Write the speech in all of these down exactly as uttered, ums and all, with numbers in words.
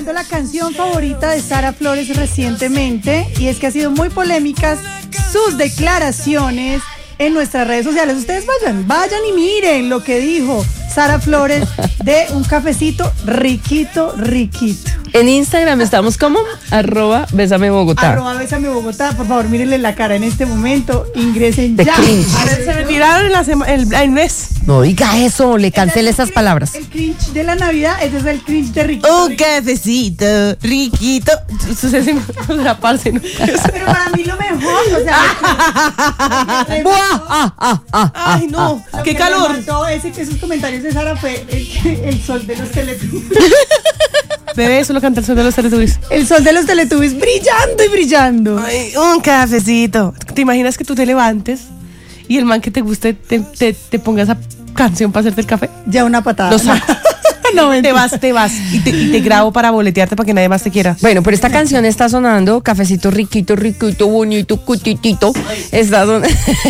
escogiendo la canción favorita de Sara Flores recientemente, y es que ha sido muy polémicas sus declaraciones en nuestras redes sociales. Ustedes vayan, vayan y miren lo que dijo Sara Flores de un cafecito riquito, riquito. En Instagram estamos como arroba Bésame Bogotá. Arroba Bésame Bogotá. Por favor, mírenle la cara en este momento. Ingresen De ya. cringe. A ver, se me tiraron la sema- el, el mes. No diga eso, le cancele esas palabras. El cringe de la Navidad, ese es el cringe de riquito. Un cafecito riquito. Eso se me la parce, ¿no? Pero para mí lo mejor, o sea, Buah, ah, ah, ah, ah, Ay, no, lo qué que calor. remató ese, esos comentarios de Sara fue el, el sol de los Teletubbies. Bebé, eso lo canta el sol de los Teletubbies. El sol de los Teletubbies brillando y brillando. Ay, un cafecito. ¿Te imaginas que tú te levantes y el man que te guste te, te, te ponga esa canción para hacerte el café? Ya una patada. Lo saco. No, te mentira. vas, te vas y te, y te grabo para boletearte para que nadie más te quiera. Bueno, pero esta canción está sonando, cafecito riquito, riquito, bonito, cutitito. Está son-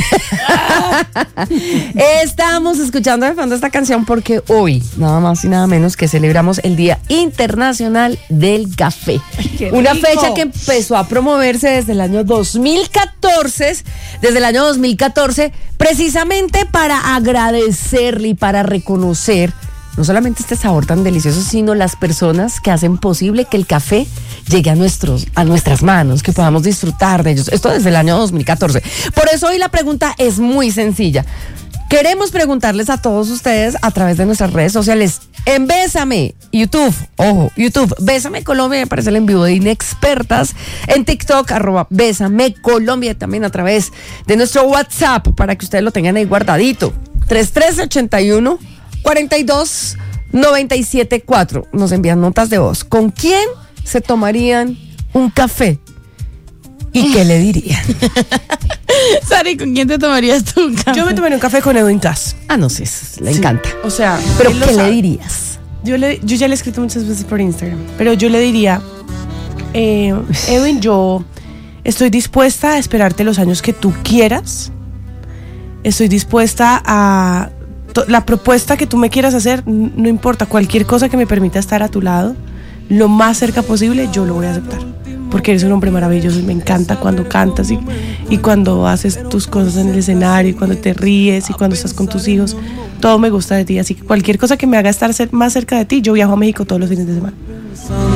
Estamos escuchando de fondo esta canción porque hoy, nada más y nada menos que celebramos el Día Internacional del Café. qué Una rico. fecha que empezó a promoverse desde el año dos mil catorce, desde el año dos mil catorce, precisamente para agradecerle y para reconocer no solamente este sabor tan delicioso, sino las personas que hacen posible que el café llegue a, nuestros, a nuestras manos, que podamos disfrutar de ellos. Esto desde el año dos mil catorce. Por eso hoy la pregunta es muy sencilla. Queremos preguntarles a todos ustedes a través de nuestras redes sociales en Bésame, YouTube, ojo, YouTube, Bésame Colombia, me parece el en vivo de Inexpertas, en TikTok, arroba Bésame Colombia, también a través de nuestro WhatsApp, para que ustedes lo tengan ahí guardadito, tres tres ocho uno, cuarenta y dos, noventa y siete, cuatro. Nos envían notas de voz. ¿Con quién se tomarían un café? ¿Y qué le dirían? Sari, ¿con quién te tomarías tú un café? Yo me tomaría un café con Edwin Cass. Ah, no sé, le encanta. O sea, Pero él lo ¿qué le sabe. dirías? Yo, le, yo ya le he escrito muchas veces por Instagram, pero yo le diría, eh, Edwin, yo estoy dispuesta a esperarte los años que tú quieras. Estoy dispuesta a... to- la propuesta que tú me quieras hacer, n- no importa, cualquier cosa que me permita estar a tu lado, lo más cerca posible, yo lo voy a aceptar. Porque eres un hombre maravilloso y me encanta cuando cantas y, y cuando haces tus cosas en el escenario y cuando te ríes y cuando estás con tus hijos. Todo me gusta de ti, así que cualquier cosa que me haga estar cer- más cerca de ti, yo viajo a México todos los fines de semana.